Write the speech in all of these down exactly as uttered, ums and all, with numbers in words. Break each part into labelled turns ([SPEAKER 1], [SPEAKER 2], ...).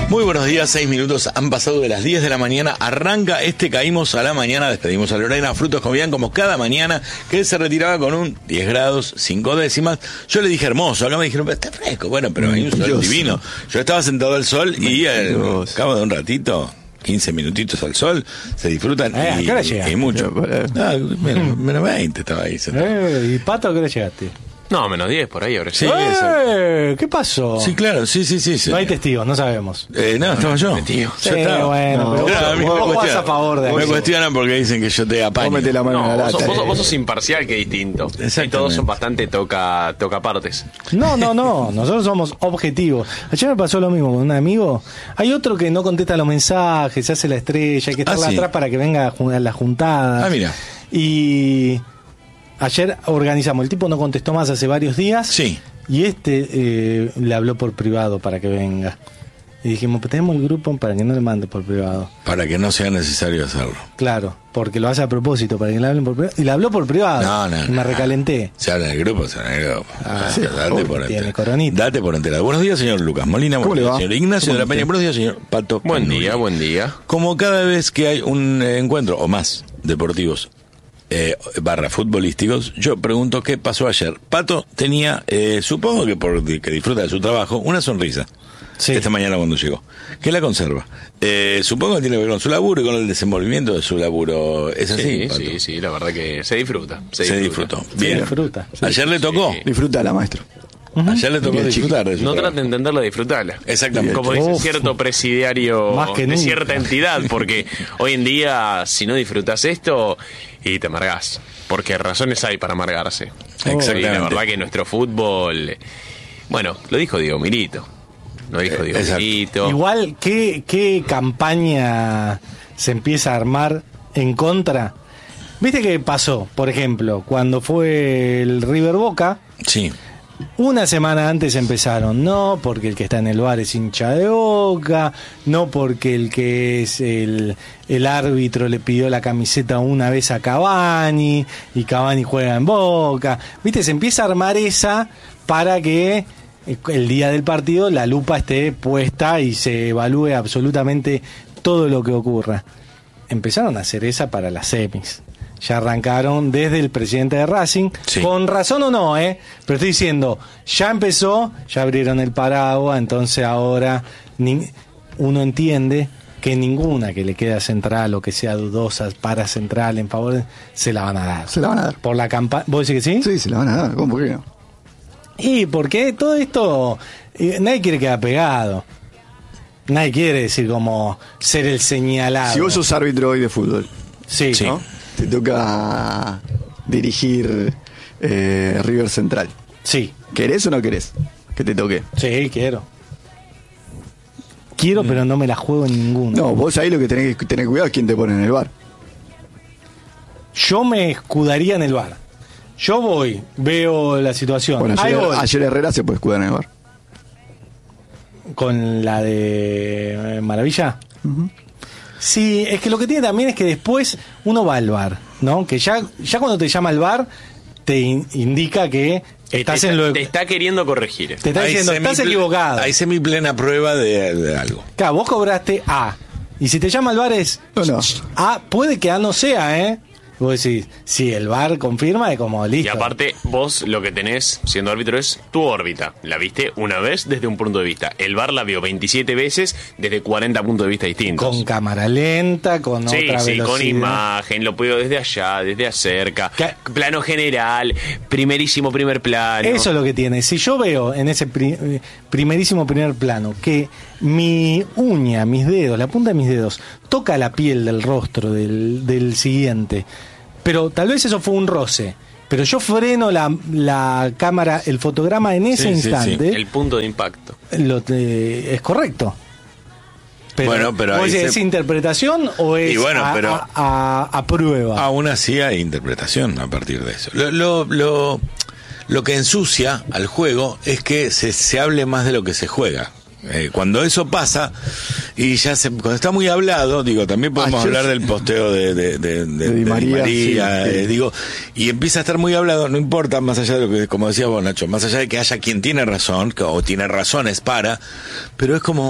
[SPEAKER 1] Muy buenos días, seis minutos han pasado de las diez de la mañana, arranca este Caímos a la Mañana, despedimos a Lorena Frutos Jovian como cada mañana, que se retiraba con un diez grados, cinco décimas. Yo le dije hermoso, acá me dijeron, pero está fresco, bueno, pero hay un sol Dios. divino. Yo estaba sentado al sol y al cabo de un ratito, quince minutitos al sol, se disfrutan eh, y, y, y mucho. No, menos, menos veinte estaba ahí sentado.
[SPEAKER 2] Eh, ¿Y Pato a qué hora llegaste?
[SPEAKER 3] No, menos diez por ahí ahora sí.
[SPEAKER 2] ¡Eh! ¿Qué pasó?
[SPEAKER 1] Sí, claro, sí, sí, sí. sí.
[SPEAKER 2] No hay testigos, no sabemos.
[SPEAKER 1] Eh, no, estaba yo.
[SPEAKER 3] Testigos.
[SPEAKER 1] Yo
[SPEAKER 2] sí,
[SPEAKER 1] estaba.
[SPEAKER 2] bueno,
[SPEAKER 1] no,
[SPEAKER 2] pero vos,
[SPEAKER 1] claro,
[SPEAKER 2] vos, vos vas a favor de
[SPEAKER 1] Me
[SPEAKER 2] eso.
[SPEAKER 1] cuestionan porque dicen que yo te apaño.
[SPEAKER 4] Vos metés la mano
[SPEAKER 3] No,
[SPEAKER 4] en la
[SPEAKER 3] vos,
[SPEAKER 4] lata.
[SPEAKER 3] sos, vos,
[SPEAKER 4] eh.
[SPEAKER 3] vos sos imparcial, que distinto. Y todos son bastante toca, toca partes.
[SPEAKER 2] No, no, no. Nosotros somos objetivos. Ayer me pasó lo mismo con un amigo. Hay otro que no contesta los mensajes, se hace la estrella, hay que estar
[SPEAKER 1] ah, sí.
[SPEAKER 2] atrás para que venga a la juntada.
[SPEAKER 1] Ah, mira.
[SPEAKER 2] Y ayer organizamos. El tipo no contestó más hace varios días.
[SPEAKER 1] Sí.
[SPEAKER 2] Y este eh, le habló por privado para que venga. Y dijimos, pues tenemos el grupo para que no le mande por privado.
[SPEAKER 1] Para que no sea necesario hacerlo.
[SPEAKER 2] Claro, porque lo hace a propósito, para que le hablen por privado. Y le habló por privado.
[SPEAKER 1] No, no.
[SPEAKER 2] Y me
[SPEAKER 1] no.
[SPEAKER 2] recalenté.
[SPEAKER 1] Se habla en el grupo, se habla en el grupo.
[SPEAKER 2] Ah,
[SPEAKER 1] sí, date por
[SPEAKER 2] tiene
[SPEAKER 1] enterado.
[SPEAKER 2] coronita.
[SPEAKER 1] Date por enterado. Buenos días, señor Lucas Molina.
[SPEAKER 4] ¿Cómo
[SPEAKER 1] Buenos
[SPEAKER 4] le
[SPEAKER 1] días,
[SPEAKER 4] va?
[SPEAKER 1] señor Ignacio de la Peña. Buenos días, señor Pato.
[SPEAKER 3] Buen
[SPEAKER 1] Canuli.
[SPEAKER 3] día, buen día.
[SPEAKER 1] Como cada vez que hay un eh, encuentro o más deportivos eh, barra futbolísticos, yo pregunto qué pasó ayer. Pato tenía, eh, supongo que por que disfruta de su trabajo, una sonrisa. Sí. Esta mañana cuando llegó, que la conserva. Eh, supongo que tiene que ver con su laburo y con el desenvolvimiento de su laburo. ¿Es así,
[SPEAKER 3] Sí,
[SPEAKER 1] Pato?
[SPEAKER 3] sí, sí, la verdad que se disfruta. Se,
[SPEAKER 1] Se
[SPEAKER 3] disfruta.
[SPEAKER 1] disfrutó. Bien.
[SPEAKER 2] Se disfruta.
[SPEAKER 1] Ayer le tocó.
[SPEAKER 3] Sí.
[SPEAKER 4] Disfrútala, maestro.
[SPEAKER 2] Uh-huh.
[SPEAKER 1] Ayer le tocó
[SPEAKER 4] Bien,
[SPEAKER 1] disfrutar de su
[SPEAKER 3] No
[SPEAKER 1] trabajo.
[SPEAKER 3] trate de entenderla, disfrutarla.
[SPEAKER 1] Exactamente.
[SPEAKER 3] Como dice
[SPEAKER 2] Uf.
[SPEAKER 3] cierto presidiario
[SPEAKER 2] Más que
[SPEAKER 3] de
[SPEAKER 2] nunca.
[SPEAKER 3] cierta entidad, porque hoy en día, si no disfrutas esto, y te amargás. Porque razones hay para amargarse.
[SPEAKER 1] Exactamente.
[SPEAKER 3] Y la verdad que nuestro fútbol, bueno, lo dijo Diego Milito. Lo dijo Diego
[SPEAKER 1] Exacto.
[SPEAKER 3] Milito.
[SPEAKER 2] Igual, ¿qué, ¿qué campaña se empieza a armar en contra? ¿Viste qué pasó? Por ejemplo, cuando fue el River Boca,
[SPEAKER 1] Sí.
[SPEAKER 2] una semana antes empezaron, no porque el que está en el bar es hincha de Boca, no porque el que es el, el árbitro le pidió la camiseta una vez a Cavani y Cavani juega en Boca. ¿Viste? Se empieza a armar esa para que el día del partido la lupa esté puesta y se evalúe absolutamente todo lo que ocurra. Empezaron a hacer esa para las semis. Ya arrancaron desde el presidente de Racing,
[SPEAKER 1] sí.
[SPEAKER 2] Con razón o no, ¿eh? Pero estoy diciendo, ya empezó, ya abrieron el paraguas, entonces ahora ni, uno entiende que ninguna que le queda central o que sea dudosa para central en favor, de, se la van a dar.
[SPEAKER 4] Se la van a dar.
[SPEAKER 2] Por la campaña, ¿vos decís que sí?
[SPEAKER 4] Sí, se la van a dar. ¿Cómo? ¿Por qué no?
[SPEAKER 2] Y porque todo esto, eh, nadie quiere quedar pegado. Nadie quiere decir como ser el señalado.
[SPEAKER 4] Si vos sos árbitro hoy de fútbol,
[SPEAKER 2] Sí,
[SPEAKER 1] Sí.
[SPEAKER 4] ¿no? Te toca dirigir eh, River Central.
[SPEAKER 2] Sí,
[SPEAKER 4] ¿Querés o no querés que te toque?
[SPEAKER 2] sí, quiero. Quiero, pero no me la juego en ninguno.
[SPEAKER 4] No, vos ahí lo que tenés que tener cuidado es quién te pone en el bar.
[SPEAKER 2] Yo me escudaría en el bar. Yo voy, veo la situación.
[SPEAKER 4] Bueno,
[SPEAKER 2] Hay
[SPEAKER 4] ayer,
[SPEAKER 2] gol.
[SPEAKER 4] ayer Herrera se puede escudar en el bar.
[SPEAKER 2] Con la de eh, Maravilla. Sí, es que lo que tiene también es que después uno va al bar, ¿no? Que ya, ya cuando te llama al bar te in- indica que estás
[SPEAKER 3] te,
[SPEAKER 2] en lo
[SPEAKER 3] te está queriendo corregir.
[SPEAKER 2] te está
[SPEAKER 1] Hay
[SPEAKER 2] diciendo, estás
[SPEAKER 1] semipl-
[SPEAKER 2] equivocado.
[SPEAKER 1] Hay semiplena prueba de, de algo.
[SPEAKER 2] Claro, vos cobraste A. Y si te llama al bar es
[SPEAKER 4] No, no.
[SPEAKER 2] A, puede que A no sea, ¿eh? Vos decís, si el bar confirma, es como listo.
[SPEAKER 3] Y aparte, vos lo que tenés siendo árbitro es tu órbita. La viste una vez desde un punto de vista. El V A R la vio veintisiete veces desde cuarenta puntos de vista distintos.
[SPEAKER 2] Con cámara lenta, con
[SPEAKER 3] Sí,
[SPEAKER 2] otra
[SPEAKER 3] sí,
[SPEAKER 2] velocidad.
[SPEAKER 3] con imagen, lo puedo desde allá, desde acerca,
[SPEAKER 2] ¿Qué?
[SPEAKER 3] plano general, primerísimo primer plano.
[SPEAKER 2] Eso es lo que tiene. Si yo veo en ese pri- eh, primerísimo primer plano que mi uña, mis dedos, la punta de mis dedos, toca la piel del rostro del, del siguiente, pero tal vez eso fue un roce, pero yo freno la, la cámara, el fotograma en ese
[SPEAKER 1] Sí, sí,
[SPEAKER 2] instante,
[SPEAKER 3] El punto de impacto.
[SPEAKER 2] lo, eh, es correcto. Pero,
[SPEAKER 1] Bueno, pero
[SPEAKER 2] ¿vos
[SPEAKER 1] ahí
[SPEAKER 2] decís,
[SPEAKER 1] se-
[SPEAKER 2] ¿es interpretación o es
[SPEAKER 1] Y bueno,
[SPEAKER 2] a,
[SPEAKER 1] pero-
[SPEAKER 2] a- a- a prueba?
[SPEAKER 1] Aún así hay interpretación a partir de eso. Lo, lo, lo, lo que ensucia al juego es que se, se hable más de lo que se juega. Eh, cuando eso pasa y ya se, cuando está muy hablado, digo, también podemos
[SPEAKER 4] Ayer-
[SPEAKER 1] hablar del posteo de, de, de, de-
[SPEAKER 4] De Di
[SPEAKER 1] de
[SPEAKER 4] María,
[SPEAKER 1] María,
[SPEAKER 4] sí, sí.
[SPEAKER 1] eh, digo, y empieza a estar muy hablado, no importa, más allá de lo que, como decías vos, Nacho, más allá de que haya quien tiene razón, que- o tiene razones para, pero es como,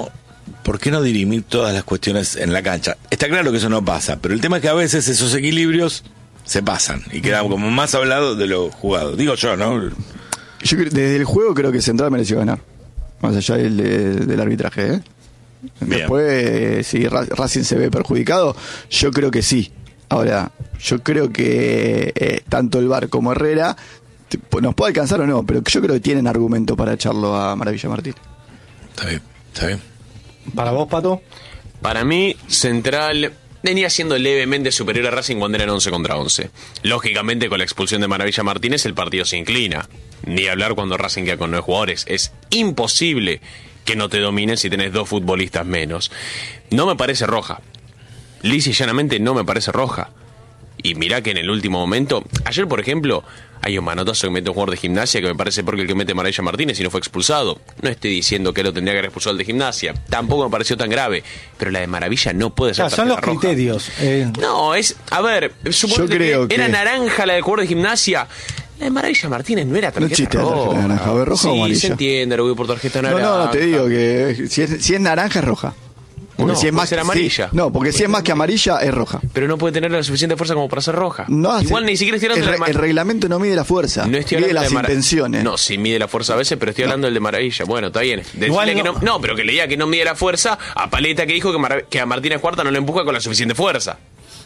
[SPEAKER 1] ¿por qué no dirimir todas las cuestiones en la cancha? Está claro que eso no pasa, pero el tema es que a veces esos equilibrios se pasan y queda como más hablado de lo jugado. Digo yo, ¿no?
[SPEAKER 4] Yo creo- desde el juego creo que Central mereció ganar. Más allá del, de- del arbitraje, ¿eh?
[SPEAKER 1] Bien.
[SPEAKER 4] Después, eh, si Ra- Racing se ve perjudicado, yo creo que sí. Ahora, yo creo que eh, tanto el V A R como Herrera, te- nos puede alcanzar o no, pero yo creo que tienen argumento para echarlo a Maravilla Martín.
[SPEAKER 1] Está bien, está bien.
[SPEAKER 2] Para vos, Pato.
[SPEAKER 3] Para mí, Central venía siendo levemente superior a Racing cuando eran once contra once. Lógicamente, con la expulsión de Maravilla Martínez, el partido se inclina. Ni hablar cuando Racing queda con nueve jugadores. Es imposible que no te dominen si tenés dos futbolistas menos. No me parece roja. Lisa y llanamente no me parece roja. Y mirá que en el último momento, ayer por ejemplo, hay un manotazo que mete un jugador de Gimnasia que me parece porque el que mete Maravilla Martínez y no fue expulsado. No estoy diciendo que lo tendría que haber expulsado el de Gimnasia, tampoco me pareció tan grave, pero la de Maravilla no puede ser
[SPEAKER 2] Ya, son los
[SPEAKER 3] tarjeta roja.
[SPEAKER 2] criterios. eh,
[SPEAKER 3] No, es, a ver, suponete
[SPEAKER 4] Yo creo
[SPEAKER 3] que era
[SPEAKER 4] que-
[SPEAKER 3] naranja la del jugador de Gimnasia. La de Maravilla Martínez no era tarjeta
[SPEAKER 4] existe la
[SPEAKER 3] roja.
[SPEAKER 4] tarjeta naranja, ¿o es roja
[SPEAKER 3] sí,
[SPEAKER 4] o amarilla?
[SPEAKER 3] se entiende, lo voy por tarjeta
[SPEAKER 4] No,
[SPEAKER 3] naranja.
[SPEAKER 4] no, no, te digo que si es, si es naranja es roja. Porque
[SPEAKER 3] No,
[SPEAKER 4] si es
[SPEAKER 3] puede
[SPEAKER 4] más
[SPEAKER 3] ser
[SPEAKER 4] sí,
[SPEAKER 3] amarilla.
[SPEAKER 4] no, porque si es más que amarilla es roja.
[SPEAKER 3] Pero no puede tener la suficiente fuerza como para ser roja.
[SPEAKER 4] No hace-
[SPEAKER 3] Igual ni siquiera estoy hablando
[SPEAKER 4] el,
[SPEAKER 3] de la
[SPEAKER 4] re- el reglamento no mide la fuerza,
[SPEAKER 3] No estoy
[SPEAKER 4] mide
[SPEAKER 3] hablando
[SPEAKER 4] las
[SPEAKER 3] de Mara-
[SPEAKER 4] intenciones.
[SPEAKER 3] No, sí mide la fuerza a veces, pero estoy hablando del de Maravilla. Bueno, está bien. Decirle
[SPEAKER 2] Igual
[SPEAKER 3] que
[SPEAKER 2] no-
[SPEAKER 3] no, no, pero que le diga que no mide la fuerza a Paleta, que dijo que, Mara- que a Martínez Cuarta no le empuja con la suficiente fuerza.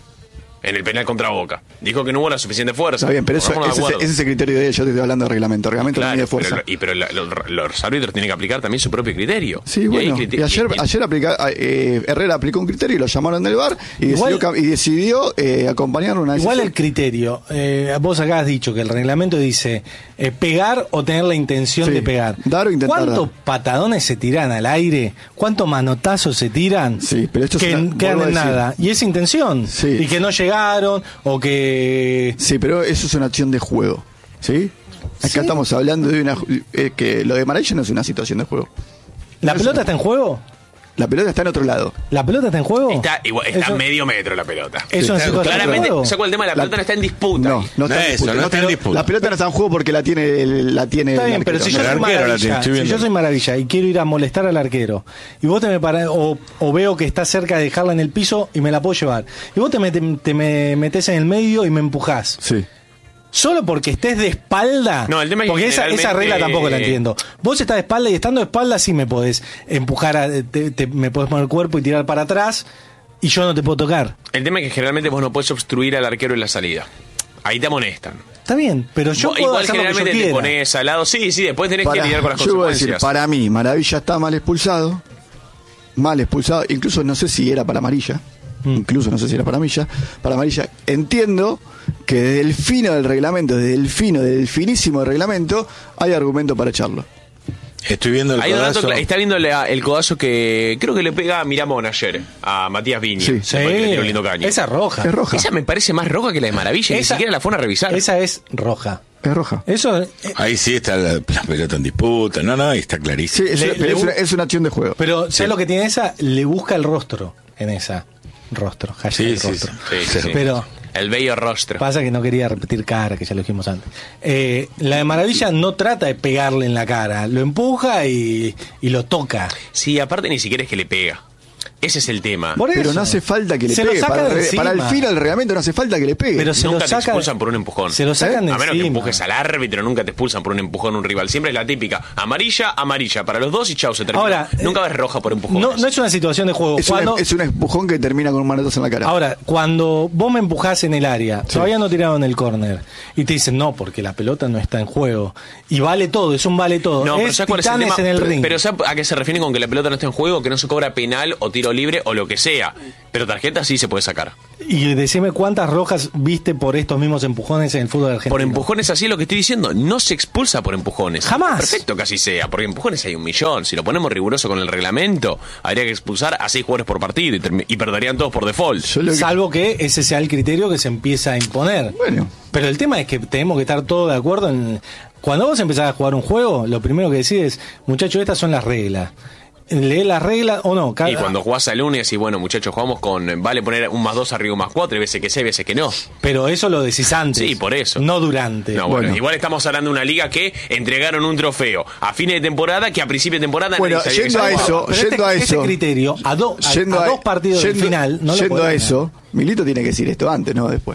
[SPEAKER 3] En el penal contra Boca. Dijo que no hubo la suficiente fuerza.
[SPEAKER 4] Está bien, pero eso,
[SPEAKER 3] Pongámonos de
[SPEAKER 4] ese,
[SPEAKER 3] acuerdo.
[SPEAKER 4] ese es el criterio de él. Yo te estoy hablando de reglamento. El reglamento no
[SPEAKER 3] Claro,
[SPEAKER 4] mide fuerza.
[SPEAKER 3] pero, y pero la- lo- los árbitros tienen que aplicar también su propio criterio.
[SPEAKER 4] Sí,
[SPEAKER 3] Y ahí
[SPEAKER 4] bueno.
[SPEAKER 3] crite-
[SPEAKER 4] Y ayer,
[SPEAKER 3] y-
[SPEAKER 4] ayer aplica, eh, Herrera aplicó un criterio y lo llamaron del V A R y
[SPEAKER 2] Igual-
[SPEAKER 4] decidió, cam- y decidió eh, acompañar una
[SPEAKER 2] Igual
[SPEAKER 4] decisión.
[SPEAKER 2] el criterio, eh, vos acá has dicho que el reglamento dice eh, pegar o tener la intención
[SPEAKER 4] Sí,
[SPEAKER 2] de pegar.
[SPEAKER 4] dar o intentar
[SPEAKER 2] ¿Cuántos
[SPEAKER 4] dar?
[SPEAKER 2] patadones se tiran al aire? ¿Cuántos manotazos se tiran?
[SPEAKER 4] Sí, pero esto es
[SPEAKER 2] que
[SPEAKER 4] una-
[SPEAKER 2] quedan
[SPEAKER 4] vuelvo a
[SPEAKER 2] en
[SPEAKER 4] decir.
[SPEAKER 2] nada. Y es intención.
[SPEAKER 4] Sí.
[SPEAKER 2] Y que no llegaron o que...
[SPEAKER 4] Sí, pero eso es una acción de juego. ¿Sí? Acá
[SPEAKER 2] Sí.
[SPEAKER 4] estamos hablando de una. eh, que lo de Maravilla no es una situación de juego.
[SPEAKER 2] ¿La
[SPEAKER 4] No es
[SPEAKER 2] pelota
[SPEAKER 4] una-
[SPEAKER 2] está en juego?
[SPEAKER 4] La pelota está en otro lado.
[SPEAKER 2] ¿La pelota está en juego?
[SPEAKER 3] Está, igual, está
[SPEAKER 2] Eso-
[SPEAKER 3] a medio metro la pelota.
[SPEAKER 2] ¿Es una
[SPEAKER 1] Está-
[SPEAKER 2] situación de
[SPEAKER 3] Claramente,
[SPEAKER 2] juego?
[SPEAKER 3] saco el tema de la pelota, no está en disputa.
[SPEAKER 4] No, no está
[SPEAKER 1] No
[SPEAKER 4] en
[SPEAKER 1] es
[SPEAKER 4] disputa.
[SPEAKER 1] eso, no está en
[SPEAKER 4] pero
[SPEAKER 1] disputa.
[SPEAKER 4] La pelota no está en juego porque la tiene el- la tiene
[SPEAKER 2] Está
[SPEAKER 4] el
[SPEAKER 2] bien, pero
[SPEAKER 4] arquero.
[SPEAKER 2] si yo
[SPEAKER 1] El
[SPEAKER 2] soy
[SPEAKER 1] arquero la tiene,
[SPEAKER 2] maravilla,
[SPEAKER 1] estoy
[SPEAKER 2] si
[SPEAKER 1] viendo.
[SPEAKER 2] yo soy maravilla y quiero ir a molestar al arquero, y vos te me parás, o, o veo que está cerca de dejarla en el piso y me la puedo llevar, y vos te, met- te me metés en el medio y me empujás,
[SPEAKER 4] Sí.
[SPEAKER 2] solo porque estés de espalda,
[SPEAKER 3] No, el tema es que
[SPEAKER 2] porque esa, esa
[SPEAKER 3] generalmente-
[SPEAKER 2] regla tampoco la entiendo. Vos estás de espalda y estando de espalda sí me podés empujar, a- te- te- me podés poner el cuerpo y tirar para atrás, y yo no te puedo tocar.
[SPEAKER 3] El tema es que generalmente vos no podés obstruir al arquero en la salida. Ahí te amonestan.
[SPEAKER 2] Está bien, pero yo
[SPEAKER 3] Vos
[SPEAKER 2] puedo
[SPEAKER 3] igual
[SPEAKER 2] hacer lo que yo
[SPEAKER 3] generalmente te
[SPEAKER 2] quiera.
[SPEAKER 3] pones al lado. Sí, sí, después tenés
[SPEAKER 4] Para-
[SPEAKER 3] que lidiar con las
[SPEAKER 4] yo voy a decir,
[SPEAKER 3] consecuencias.
[SPEAKER 4] para mí, Maravilla está mal expulsado. Mal expulsado. Incluso no sé si era para amarilla.
[SPEAKER 2] Mm.
[SPEAKER 4] Incluso no sé si era para amarilla. Para amarilla. Entiendo que desde el fino del reglamento, desde el fino, desde el finísimo del reglamento, hay argumento para echarlo.
[SPEAKER 1] Estoy viendo el
[SPEAKER 3] Hay un dato
[SPEAKER 1] codazo.
[SPEAKER 3] cla- está viendo la- el codazo que creo que le pega a Miramón ayer, a Matías Viña.
[SPEAKER 4] Sí.
[SPEAKER 2] Sí,
[SPEAKER 3] Después que le tiró lindo caño.
[SPEAKER 2] esa es roja.
[SPEAKER 4] Es roja.
[SPEAKER 3] Esa me parece más roja que la de Maravilla, ni
[SPEAKER 2] Esa-
[SPEAKER 3] siquiera la fueron a revisar.
[SPEAKER 2] Esa es roja.
[SPEAKER 4] Es roja.
[SPEAKER 2] Eso eh,
[SPEAKER 1] Ahí sí está la, la pelota en disputa. No, no, ahí está
[SPEAKER 4] Sí,
[SPEAKER 1] clarísimo.
[SPEAKER 4] es,
[SPEAKER 2] Le-
[SPEAKER 4] una- pero
[SPEAKER 2] le-
[SPEAKER 4] es una, es una acción de juego.
[SPEAKER 2] Pero, ¿sabes lo que tiene esa? Le busca el rostro en esa. Rostro, hashtag
[SPEAKER 1] Sí, sí,
[SPEAKER 2] rostro.
[SPEAKER 3] Sí, sí, sí.
[SPEAKER 2] Pero
[SPEAKER 3] El bello rostro.
[SPEAKER 2] pasa que no quería repetir cara, que ya lo dijimos antes. Eh, la de Maravilla no trata de pegarle en la cara, lo empuja y, y lo toca.
[SPEAKER 3] Sí, aparte ni siquiera es que le pega. Ese es el tema.
[SPEAKER 2] Por
[SPEAKER 4] Pero
[SPEAKER 2] eso.
[SPEAKER 4] no hace falta que le
[SPEAKER 2] Se lo
[SPEAKER 4] pegue.
[SPEAKER 2] saca
[SPEAKER 4] Para,
[SPEAKER 2] de
[SPEAKER 4] el re- para el
[SPEAKER 2] encima.
[SPEAKER 4] fin del reglamento no hace falta que le pegue.
[SPEAKER 2] Pero se
[SPEAKER 3] Nunca
[SPEAKER 2] lo
[SPEAKER 3] te
[SPEAKER 2] saca,
[SPEAKER 3] expulsan por un empujón.
[SPEAKER 2] Se lo sacan de
[SPEAKER 3] A menos que
[SPEAKER 2] encima.
[SPEAKER 3] empujes al árbitro, nunca te expulsan por un empujón a un rival. Siempre es la típica. Amarilla, amarilla. Para los dos y chau, se termina.
[SPEAKER 2] Ahora,
[SPEAKER 3] nunca
[SPEAKER 2] eh,
[SPEAKER 3] ves roja por empujones.
[SPEAKER 2] No, no es una situación de juego.
[SPEAKER 4] es,
[SPEAKER 2] Cuando,
[SPEAKER 4] un, es un empujón que termina con un manotazo en la cara.
[SPEAKER 2] Ahora, cuando vos me empujás en el área, todavía no tiraron el córner, y te dicen, no, porque la pelota no está en juego, y vale todo, es un vale todo.
[SPEAKER 3] No, pero
[SPEAKER 2] es
[SPEAKER 3] ¿sabes cuál es el
[SPEAKER 2] titanes
[SPEAKER 3] tema?
[SPEAKER 2] en el
[SPEAKER 3] Pero-
[SPEAKER 2] ring.
[SPEAKER 3] Pero ¿sabes a qué se refieren con que la pelota no está en juego? Que no se cobra penal o tiro libre o lo que sea. Pero tarjeta sí se puede sacar.
[SPEAKER 2] Y decime cuántas rojas viste por estos mismos empujones en el fútbol argentino.
[SPEAKER 3] Por empujones así es lo que estoy diciendo. No se expulsa por empujones.
[SPEAKER 2] Jamás.
[SPEAKER 3] Perfecto que así sea, porque empujones hay un millón. Si lo ponemos riguroso con el reglamento, habría que expulsar a seis jugadores por partido y, termi- y perderían todos por default.
[SPEAKER 4] Yo lo que-
[SPEAKER 2] Salvo que ese sea el criterio que se empieza a imponer.
[SPEAKER 4] Bueno.
[SPEAKER 2] Pero el tema es que tenemos que estar todos de acuerdo en... Cuando vos empezás a jugar un juego, lo primero que decís es, muchachos, estas son las reglas. lee las reglas o no. Cada...
[SPEAKER 3] Y cuando jugás al lunes y bueno, muchachos, jugamos con, vale poner un más dos arriba, un más cuatro, y veces que sí, veces que no.
[SPEAKER 2] Pero eso lo decís antes.
[SPEAKER 3] Sí, por eso.
[SPEAKER 2] No durante.
[SPEAKER 3] No, bueno,
[SPEAKER 4] Bueno.
[SPEAKER 3] igual estamos hablando de una liga que entregaron un trofeo a fines de temporada que a principio de temporada
[SPEAKER 4] Bueno,
[SPEAKER 3] nadie sabía que
[SPEAKER 4] yendo a
[SPEAKER 3] se jugaba.
[SPEAKER 4] eso,
[SPEAKER 2] Pero
[SPEAKER 4] yendo
[SPEAKER 2] este,
[SPEAKER 4] a
[SPEAKER 2] este
[SPEAKER 4] eso,
[SPEAKER 2] criterio, a, do, a,
[SPEAKER 4] yendo
[SPEAKER 2] a dos partidos
[SPEAKER 4] yendo-
[SPEAKER 2] del final, no lo
[SPEAKER 4] yendo
[SPEAKER 2] podés
[SPEAKER 4] a
[SPEAKER 2] ganar.
[SPEAKER 4] eso, Milito tiene que decir esto antes, no después.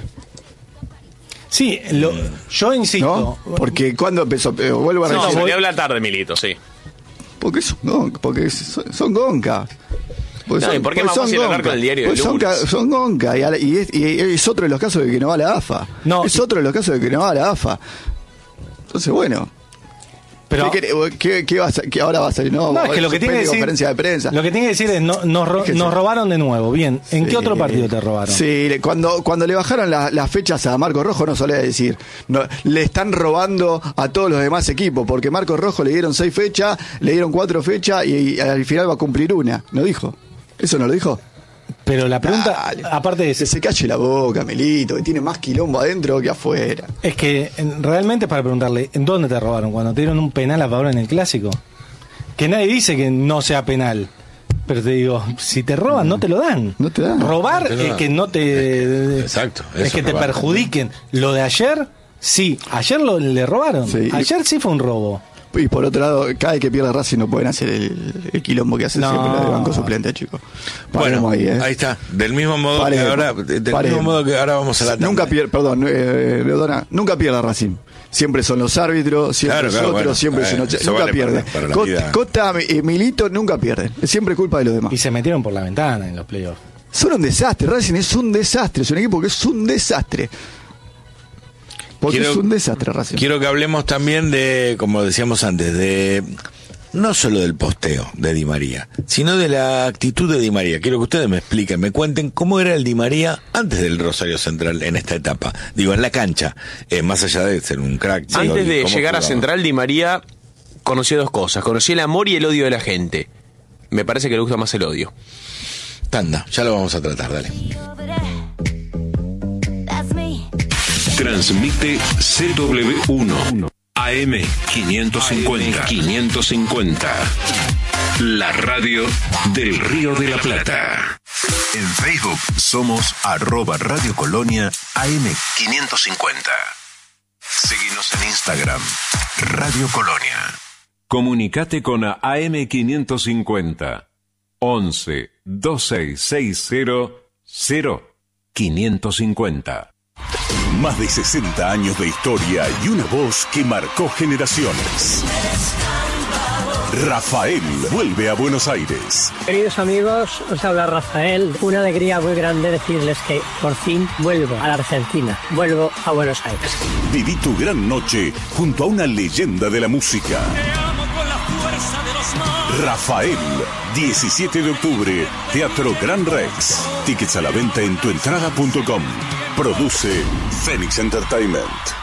[SPEAKER 2] Sí, lo, yo insisto.
[SPEAKER 4] ¿No? Porque cuando empezó, eh, vuelvo a
[SPEAKER 3] No,
[SPEAKER 4] repetir,
[SPEAKER 3] salió a hablar tarde, Milito, sí.
[SPEAKER 4] porque son gonca, porque son, son gonca. Porque
[SPEAKER 3] No, ¿y por qué es más fácil hablar con el diario
[SPEAKER 4] Porque
[SPEAKER 3] del
[SPEAKER 4] son,
[SPEAKER 3] lunes?
[SPEAKER 4] ca- son gonca y, a la- y es, y es otro de los casos de que no va la A F A.
[SPEAKER 2] No,
[SPEAKER 4] es
[SPEAKER 2] y-
[SPEAKER 4] otro de los casos de que no va la A F A. Entonces, bueno.
[SPEAKER 2] Pero,
[SPEAKER 4] ¿Qué, querés? ¿Qué, qué va a sa- qué ahora va a salir? No,
[SPEAKER 2] no, es que lo que tiene que decir.
[SPEAKER 4] conferencia de prensa.
[SPEAKER 2] Lo que tiene que decir es: no, nos, ro-
[SPEAKER 4] Fíjese.
[SPEAKER 2] nos robaron de nuevo. Bien, ¿en
[SPEAKER 4] Sí.
[SPEAKER 2] qué otro partido te robaron?
[SPEAKER 4] Sí, le- cuando, cuando le bajaron la- las fechas a Marco Rojo no solía decir, no, le están robando a todos los demás equipos, porque Marco Rojo le dieron seis fechas, le dieron cuatro fechas y, y al final va a cumplir una. ¿No dijo? ¿Eso no lo dijo?
[SPEAKER 2] Pero la pregunta,
[SPEAKER 4] Dale.
[SPEAKER 2] aparte de
[SPEAKER 4] Que
[SPEAKER 2] eso,
[SPEAKER 4] se calle la boca, Milito, que tiene más quilombo adentro que afuera.
[SPEAKER 2] es que en- realmente es para preguntarle: ¿en dónde te robaron? ¿Cuando te dieron un penal a favor en el clásico? Que nadie dice que no sea penal. Pero te digo, si te roban, no te lo dan.
[SPEAKER 4] No te dan.
[SPEAKER 2] Robar
[SPEAKER 1] No te lo
[SPEAKER 2] es
[SPEAKER 1] dan.
[SPEAKER 2] que no te.
[SPEAKER 1] Exacto,
[SPEAKER 2] Es
[SPEAKER 1] eso
[SPEAKER 2] que te
[SPEAKER 1] robar.
[SPEAKER 2] perjudiquen. Lo de ayer, sí. Ayer lo, le robaron.
[SPEAKER 4] Sí.
[SPEAKER 2] Ayer sí fue un robo.
[SPEAKER 4] Y por otro lado, cada vez que pierde Racing no pueden hacer el, el quilombo que hacen
[SPEAKER 2] No.
[SPEAKER 4] siempre los de banco suplente, chicos.
[SPEAKER 1] Bueno,
[SPEAKER 4] Paremos ahí, ¿eh?
[SPEAKER 1] ahí está. Del mismo modo
[SPEAKER 4] Pare-
[SPEAKER 1] que ahora, del
[SPEAKER 4] pare-
[SPEAKER 1] mismo modo que ahora vamos a la tanda.
[SPEAKER 4] Nunca pierde, perdón, eh, Leodona, nunca pierde Racing. Siempre son los árbitros, siempre
[SPEAKER 1] Claro,
[SPEAKER 4] es
[SPEAKER 1] claro,
[SPEAKER 4] otro,
[SPEAKER 1] bueno,
[SPEAKER 4] siempre
[SPEAKER 1] eh,
[SPEAKER 4] es un
[SPEAKER 1] eso
[SPEAKER 4] nunca
[SPEAKER 1] vale
[SPEAKER 4] pierde.
[SPEAKER 1] para- para la
[SPEAKER 4] Cot-
[SPEAKER 1] vida.
[SPEAKER 4] Cota y Milito nunca pierden. Es siempre culpa de los demás.
[SPEAKER 2] Y se metieron por la ventana en los playoffs.
[SPEAKER 4] Son un desastre. Racing es un desastre. Es un equipo que es un desastre. Porque
[SPEAKER 1] Quiero-
[SPEAKER 4] es un desastre, Racing.
[SPEAKER 1] Quiero que hablemos también de, como decíamos antes, de no solo del posteo de Di María, sino de la actitud de Di María. Quiero que ustedes me expliquen, me cuenten cómo era el Di María antes del Rosario Central en esta etapa. Digo, en la cancha, eh, más allá de ser un crack. digo,
[SPEAKER 3] Antes de
[SPEAKER 1] ¿cómo
[SPEAKER 3] llegar a
[SPEAKER 1] jugaba?
[SPEAKER 3] Central, Di María conoció dos cosas. Conoció el amor y el odio de la gente. Me parece que le gusta más el odio.
[SPEAKER 1] Tanda, ya lo vamos a tratar, dale.
[SPEAKER 5] Transmite C W uno A M quinientos cincuenta. quinientos cincuenta. La radio del Río de la Plata.
[SPEAKER 6] En Facebook somos arroba Radio Colonia A M quinientos cincuenta. Seguinos en Instagram, Radio Colonia.
[SPEAKER 5] Comunicate con A M quinientos cincuenta. once veintiséis sesenta cero quinientos cincuenta.
[SPEAKER 6] Más de sesenta años de historia y una voz que marcó generaciones. Rafael vuelve a Buenos Aires.
[SPEAKER 7] Queridos amigos, os habla Rafael. Una alegría muy grande decirles que por fin vuelvo a la Argentina, vuelvo a Buenos Aires.
[SPEAKER 6] Viví tu gran noche junto a una leyenda de la música. Rafael, diecisiete de octubre, Teatro Gran Rex. Tickets a la venta en tuentrada punto com. Produce Phoenix Entertainment.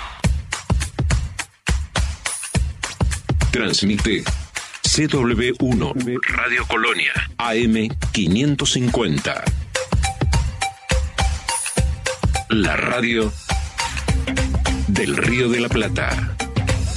[SPEAKER 5] Transmite C W uno Radio Colonia A M quinientos cincuenta. La radio del Río de la Plata.